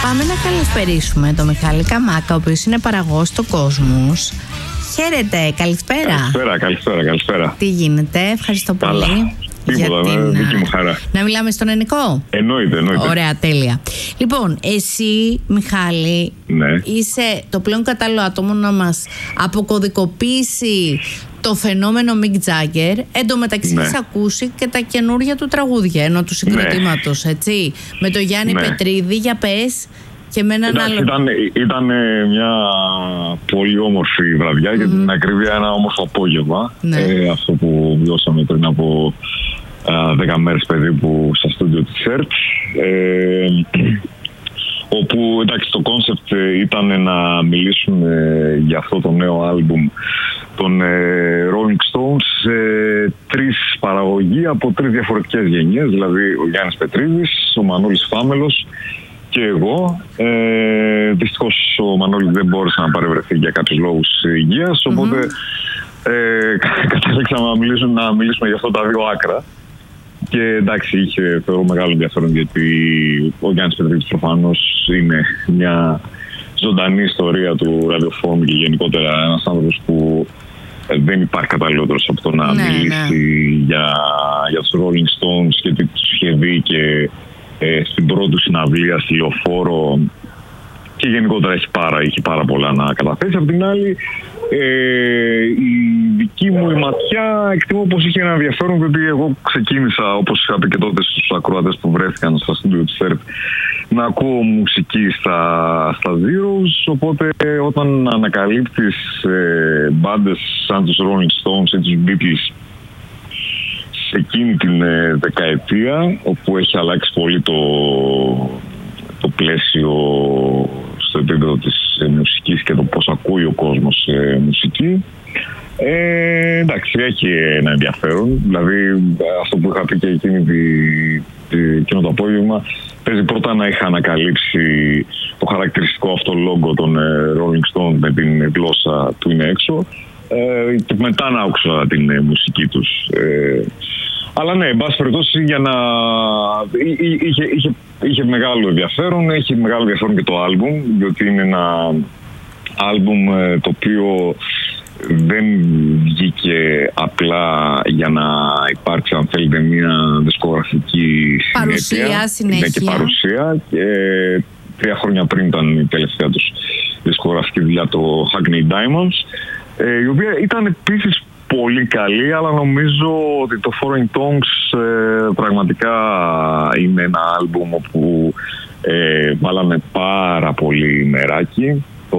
Πάμε να καλησπερίσουμε τον Μιχάλη Καμάκα, ο οποίος είναι παραγωγός στο Κόσμος. Χαίρετε, καλησπέρα. Καλησπέρα. Τι γίνεται, ευχαριστώ πολύ. Καλά. Τίποτα, δική μου χαρά. Να μιλάμε στον Ενικό. Εννοείται. Ωραία, τέλεια. Λοιπόν, εσύ, Μιχάλη, ναι, είσαι το πλέον κατάλληλο άτομο να μας αποκωδικοποιήσει το φαινόμενο Mick Jagger. Εν τω μεταξύ έχεις ακούσει και τα καινούργια του τραγούδια, ενώ του συγκροτήματος, έτσι. Με το Γιάννη Πετρίδη, για πες. Και με έναν άλλο. Ήταν μια πολύ όμορφη βραδιά, για την ακρίβεια ένα όμορφο απόγευμα. Αυτό που βιώσαμε πριν από 10 μέρες περίπου στα στούντιο της ΕΡΤ. Όπου εντάξει, το κόνσεπτ ήταν να μιλήσουμε για αυτό το νέο άλμπουμ των Rolling Stones, τρεις παραγωγοί από τρεις διαφορετικές γενιές, δηλαδή ο Γιάννης Πετρίδης, ο Μανώλης Φάμελος και εγώ. Δυστυχώς ο Μανώλης δεν μπόρεσε να παρευρεθεί για κάποιους λόγους υγείας, οπότε καταλήξαμε να μιλήσουμε για αυτά τα δύο άκρα. Και εντάξει, είχε θεωρώ μεγάλο ενδιαφέρον, γιατί ο Γιάννης Πετρίδης προφανώς είναι μια ζωντανή ιστορία του ραδιοφώνου και γενικότερα ένας άνθρωπος που δεν υπάρχει καταλληλότερος από το να μιλήσει για τους Rolling Stones και τι τους είχε δει και στην πρώτη συναυλία στη Λεωφόρο, και γενικότερα είχε πάρα πολλά να καταθέσει. Απ' την άλλη, η δική μου η ματιά εκτιμώ πως είχε ένα ενδιαφέρον, γιατί εγώ ξεκίνησα, όπως είχα πει και τότε στους ακροατές που βρέθηκαν στα στούντιο της ΕΡΤ, να ακούω μουσική στα Zeros, οπότε όταν ανακαλύπτεις μπάντες σαν τους Rolling Stones ή τους Beatles σε εκείνη την δεκαετία, όπου έχει αλλάξει πολύ το πλαίσιο στο επίπεδο της μουσικής και το πώς ακούει ο κόσμος μουσική, εντάξει, έχει ένα ενδιαφέρον. Δηλαδή αυτό που είχα πει και εκείνο το απόγευμα, παίζει πρώτα να είχα ανακαλύψει το χαρακτηριστικό αυτό λόγο των Rolling Stones με την γλώσσα του είναι έξω, και μετά να άκουσα την μουσική τους. Αλλά ναι, εν πάση περιπτώσει, είχε μεγάλο ενδιαφέρον. Έχει μεγάλο ενδιαφέρον και το άλμπουμ, διότι είναι ένα άλμπουμ το οποίο δεν βγήκε απλά για να υπάρξει, αν θέλετε, μια δισκογραφική συνέχεια. Ναι, και παρουσία. Και 3 χρόνια πριν ήταν η τελευταία τους δισκογραφική δουλειά, το Hackney Diamonds, η οποία ήταν επίσης πολύ καλή, αλλά νομίζω ότι το Foreign Tongues πραγματικά είναι ένα άλμπουμ όπου βάλανε πάρα πολύ νεράκι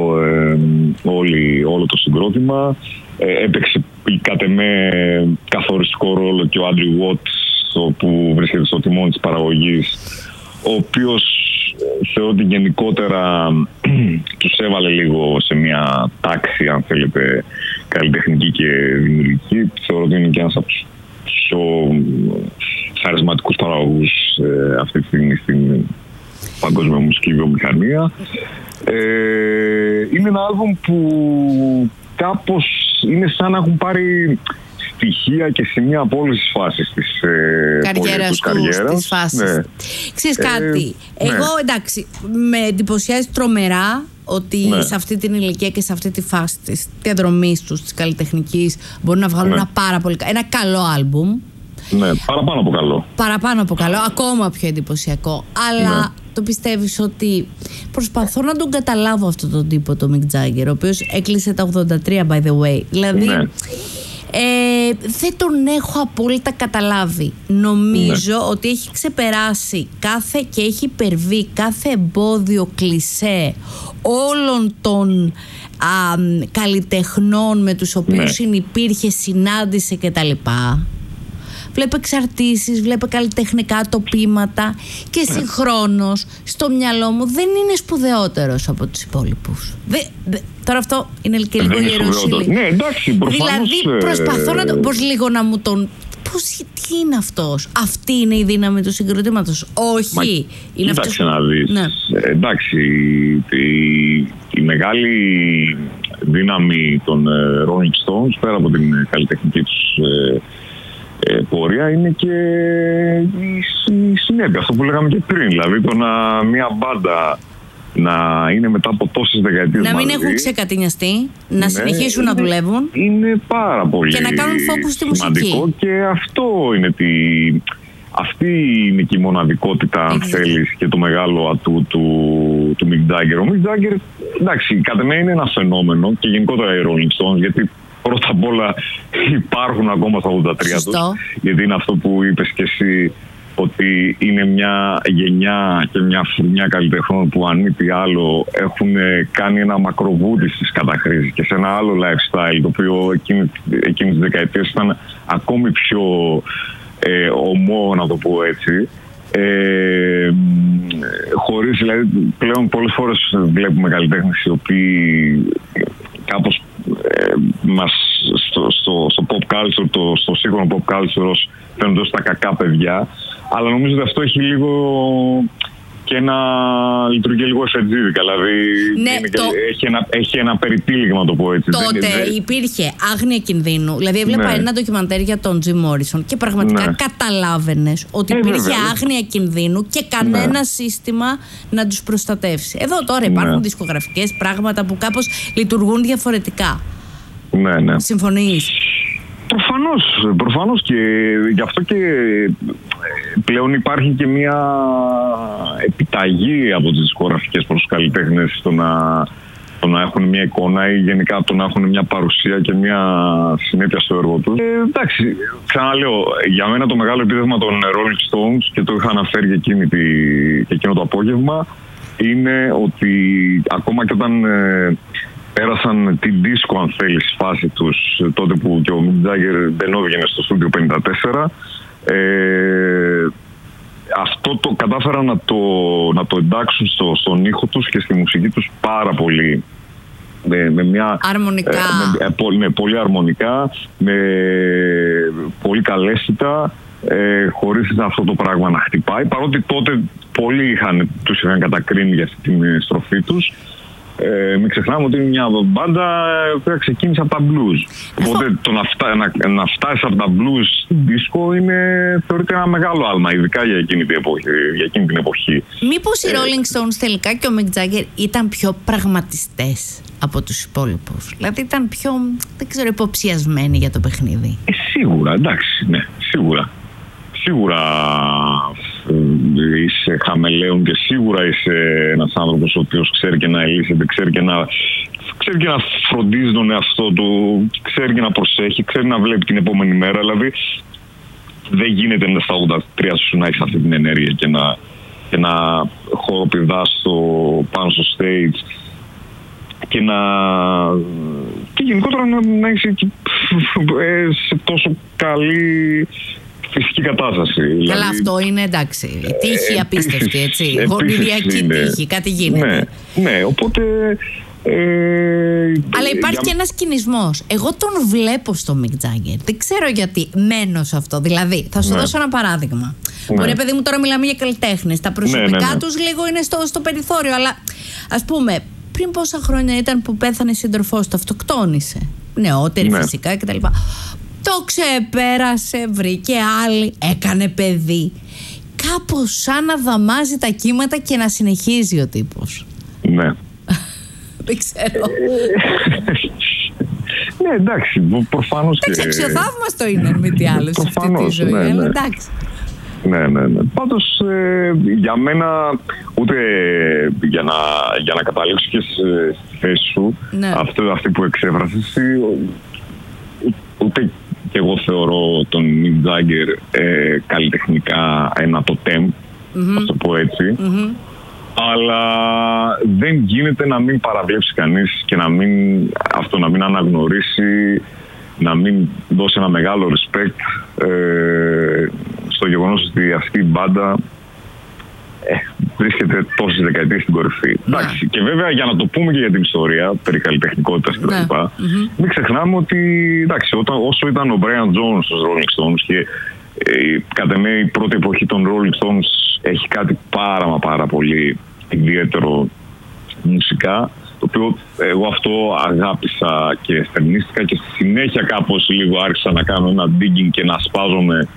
όλο το συγκρότημα. Έπαιξε κατ' εμέ καθοριστικό ρόλο και ο Andrew Watts, που βρίσκεται στο τιμόνι της παραγωγής, ο οποίος θεωρώ ότι γενικότερα τους έβαλε λίγο σε μια τάξη, αν θέλετε, καλλιτεχνική και δημιουργική. Θεωρώ ότι είναι και ένας από τους πιο χαρισματικούς παραγωγούς αυτή τη στιγμή στην παγκόσμια μουσική βιομηχανία. Είναι ένα άλμπουμ που κάπως είναι σαν να έχουν πάρει στοιχεία και σημεία από όλες τις φάσεις της καριέρας. Της φάσης. Ξέρεις κάτι, εγώ εντάξει, με εντυπωσιάζει τρομερά ότι σε αυτή την ηλικία και σε αυτή τη φάση της διαδρομής τους, της καλλιτεχνικής, μπορούν να βγάλουν ένα καλό άλμπουμ. Ναι, παραπάνω από καλό, ακόμα πιο εντυπωσιακό. Αλλά το πιστεύεις ότι προσπαθώ να τον καταλάβω αυτόν τον τύπο, το Mick Jagger, ο οποίος έκλεισε τα 83, by the way. Δηλαδή δεν τον έχω απόλυτα καταλάβει. Νομίζω ότι έχει ξεπεράσει και έχει υπερβεί κάθε εμπόδιο κλισέ όλων των καλλιτεχνών με τους οποίους συνυπήρχε, συνάντησε κτλ. Βλέπε εξαρτήσεις, βλέπε καλλιτεχνικά τοπήματα και συγχρόνως στο μιαλό μου δεν είναι σπουδαιότερος από τους υπόλοιπους. Τώρα αυτό είναι και λίγο ιεροσύνη. Ναι, εντάξει, προφανώς. Δηλαδή προσπαθώ πώς λίγο να μου τον... τι είναι αυτός, αυτή είναι η δύναμη του συγκροτήματος. Όχι. Είναι κοίταξε να δεις. Εντάξει, η μεγάλη δύναμη των Rolling Stones, πέρα από την καλλιτεχνική τους πορεία, είναι και η συνέπεια, αυτό που λέγαμε και πριν. Δηλαδή το να μια μπάντα να είναι μετά από τόσες δεκαετίες να μην έχουν ξεκατηνιαστεί, να συνεχίσουν να δουλεύουν. Είναι πάρα πολύ και να κάνουν focus στη μουσική. Και αυτό είναι αυτή είναι και η μοναδικότητα, αν θέλεις, και το μεγάλο ατού του Mick Jagger. Ο Mick Jagger, εντάξει, κατά μένα είναι ένα φαινόμενο, και γενικότερα οι Rolling Stones, γιατί πρώτα απ' όλα υπάρχουν ακόμα στα 83 τους, γιατί είναι αυτό που είπες και εσύ, ότι είναι μια γενιά και μια φουρνιά καλλιτεχνών που αν μη τι άλλο έχουν κάνει ένα μακροβούτι στις καταχρήσεις και σε ένα άλλο lifestyle, το οποίο εκείνες τις δεκαετίες ήταν ακόμη πιο ομό, να το πω έτσι. Χωρίς, δηλαδή, πλέον πολλές φορές βλέπουμε καλλιτέχνες οι οποίοι κάπως στο pop culture, στο σύγχρονο pop culture, φαίνονται ως τα κακά παιδιά, αλλά νομίζω ότι αυτό έχει λίγο και λειτουργεί λίγο εφετζίδικα, δηλαδή έχει ένα περιτύλιγμα, να το πω έτσι. Τότε υπήρχε άγνοια κινδύνου, δηλαδή έβλεπα ένα ντοκιμαντέρ για τον Jim Morrison και πραγματικά καταλάβαινες ότι υπήρχε άγνοια κινδύνου και κανένα σύστημα να τους προστατεύσει. Εδώ τώρα υπάρχουν δισκογραφικές πράγματα που κάπως λειτουργούν διαφορετικά. Ναι. Συμφωνείς? Προφανώς, και γι' αυτό και πλέον υπάρχει και μια επιταγή από τις δισκογραφικές προς τους καλλιτέχνες στο να έχουν μια εικόνα ή γενικά το να έχουν μια παρουσία και μια συνέπεια στο έργο τους. Εντάξει, ξαναλέω, για μένα το μεγάλο επίδευμα των Rolling Stones, και το είχα αναφέρει και εκείνο το απόγευμα, είναι ότι ακόμα και όταν πέρασαν την δίσκο, αν θέλεις, φάση τους, τότε που και ο Mick Jagger δεν έβγαινε στο στούντιο 54, αυτό το κατάφεραν να το εντάξουν στον ήχο τους και στη μουσική τους πάρα πολύ. Με μια αρμονικά. Πολύ αρμονικά, με πολύ καλέσθητα, χωρίς αυτό το πράγμα να χτυπάει, παρότι τότε πολλοί τους είχαν κατακρίνει για αυτή την στροφή τους. Μην ξεχνάμε ότι είναι μια μπάντα που ξεκίνησε από τα blues. Οπότε το να φτάσει από τα blues στην disco θεωρείται ένα μεγάλο άλμα, ειδικά για εκείνη την εποχή. Μήπως οι Rolling Stones τελικά και ο Mick Jagger ήταν πιο πραγματιστές από τους υπόλοιπους? Δηλαδή ήταν πιο, δεν ξέρω, υποψιασμένοι για το παιχνίδι. Σίγουρα, εντάξει, ναι, σίγουρα. Σίγουρα είσαι χαμελέον και σίγουρα είσαι ένας άνθρωπος ο οποίος ξέρει και να ελύσεται, ξέρει και να φροντίζει τον εαυτό του, ξέρει και να προσέχει, ξέρει να βλέπει την επόμενη μέρα. Δηλαδή δεν γίνεται στα 83 σου να έχεις αυτή την ενέργεια και να χοροπηδάς πάνω στο stage και γενικότερα να είσαι σε τόσο καλή φυσική κατάσταση. Καλά, δηλαδή, αυτό είναι εντάξει. Τύχη απίστευτη, έτσι. Γονιδιακή τύχη, κάτι γίνεται. Ναι, οπότε. Αλλά υπάρχει και ένας κινησμός. Εγώ τον βλέπω στο Mick Jagger. Δεν ξέρω γιατί μένω σε αυτό. Δηλαδή, θα σου δώσω ένα παράδειγμα. Ωραία, παιδί μου, τώρα μιλάμε για καλλιτέχνες. Τα προσωπικά τους λίγο είναι στο περιθώριο. Αλλά ας πούμε, πριν πόσα χρόνια ήταν που πέθανε σύντροφός του, αυτοκτόνησε. Νεότερη φυσικά κτλ. Το ξεπέρασε, βρήκε άλλη, έκανε παιδί. Κάπως σαν να δαμάζει τα κύματα και να συνεχίζει ο τύπος. Ναι. Δεν ξέρω. Ναι, εντάξει, προφανώς και... αξιοθαύμαστο είναι, μη τι άλλο, σε αυτή τη ζωή, αλλά εντάξει. Ναι. Πάντως, για μένα, ούτε για να καταλήξω και στη θέση σου, αυτή που εξέφρασες, ούτε και εγώ θεωρώ τον Mick Jagger καλλιτεχνικά ένα τοτέμ, ας το πω έτσι. Αλλά δεν γίνεται να μην παραβλέψει κανείς και να μην αναγνωρίσει, να μην δώσει ένα μεγάλο respect στο γεγονός ότι αυτή η μπάντα βρίσκεται τόσες δεκαετίες στην κορυφή. Εντάξει, και βέβαια για να το πούμε και για την ιστορία περί καλλιτεχνικότητας κτλ. Μην ξεχνάμε ότι εντάξει, όσο ήταν ο Brian Jones στους Rolling Stones και κατά εμέ η πρώτη εποχή των Rolling Stones έχει κάτι πάρα πολύ ιδιαίτερο μουσικά, το οποίο εγώ αυτό αγάπησα και εστερνίστηκα και στη συνέχεια κάπως λίγο άρχισα να κάνω ένα digging και να σπάζομαι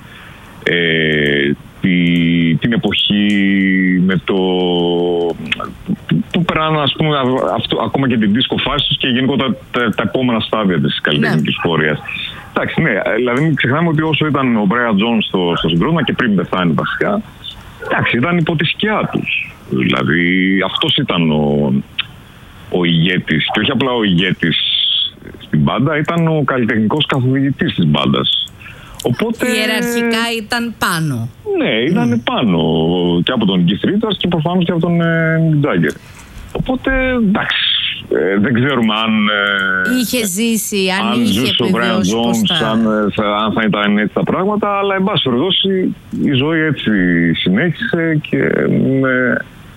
την εποχή με που πέραν, ας πούμε, ακόμα και την δίσκο φάση και γενικότερα τα επόμενα στάδια της καλλιτεχνικής πορείας. Εντάξει, ναι, δηλαδή μην ξεχνάμε ότι όσο ήταν ο Brian Jones στο συγκρότημα και πριν πεθάνει βασικά, εντάξει, ήταν υπό τη σκιά τους. Δηλαδή αυτός ήταν ο ηγέτης, και όχι απλά ο ηγέτης στην μπάντα, ήταν ο καλλιτεχνικός καθοδηγητής της μπάντας. Οπότε, ιεραρχικά ήταν πάνω. Ναι, ήταν πάνω και από τον Keith Richards και προφανώς και από τον Mick Jagger. Οπότε, εντάξει, δεν ξέρουμε αν είχε ζήσει, αν είχε ζούσε ο Brian Jones, αν θα ήταν έτσι τα πράγματα, αλλά εν πάση περιπτώσει η ζωή έτσι συνέχισε και